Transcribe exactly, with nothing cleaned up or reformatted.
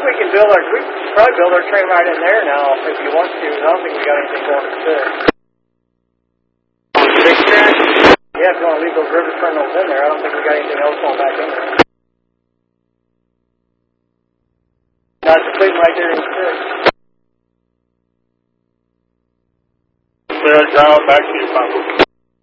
we can build our, we can probably build our train right in there now if you want to. I don't think we got anything going at six. Six track? Yeah, if you want to leave those river terminals in there, I don't think we got anything else going back in there. That's the thing right there in six. Clear ground back to you, Papa.